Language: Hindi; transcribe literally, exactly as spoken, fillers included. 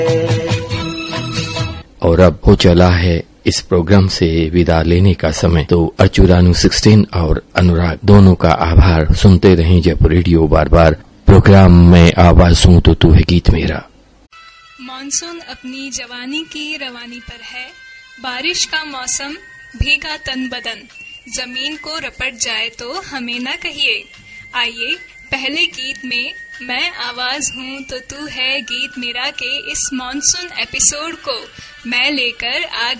और अब हो चला है इस प्रोग्राम से विदा लेने का समय। तो अर्चुरानू सोलह और अनुराग दोनों का आभार। सुनते रहें जब रेडियो बार बार। प्रोग्राम में आवाज सुन तो तू है गीत मेरा। मानसून अपनी जवानी की रवानी पर है, बारिश का मौसम, भीगा तन बदन, जमीन को रपट जाए तो हमें न कहिए। आइए पहले गीत में मैं आवाज हूँ तो तू है गीत मेरा के इस मानसून एपिसोड को मैं लेकर आ